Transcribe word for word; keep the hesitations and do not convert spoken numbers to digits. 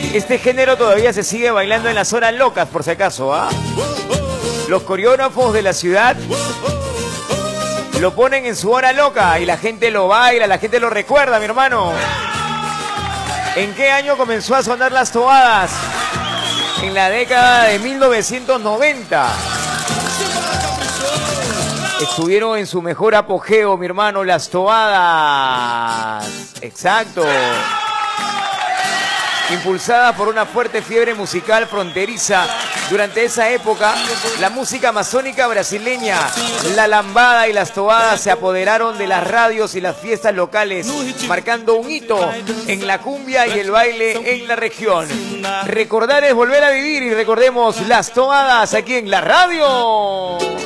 Este género todavía se sigue bailando en las horas locas, por si acaso, ¿ah? Los coreógrafos de la ciudad lo ponen en su hora loca y la gente lo baila, la gente lo recuerda, mi hermano. ¿En qué año comenzó a sonar las toadas? En la década de mil novecientos noventa. Estuvieron en su mejor apogeo, mi hermano, las toadas. Exacto. Impulsada por una fuerte fiebre musical fronteriza, durante esa época, la música amazónica brasileña, la lambada y las toadas se apoderaron de las radios y las fiestas locales, marcando un hito en la cumbia y el baile en la región. Recordar es volver a vivir y recordemos las toadas aquí en la radio.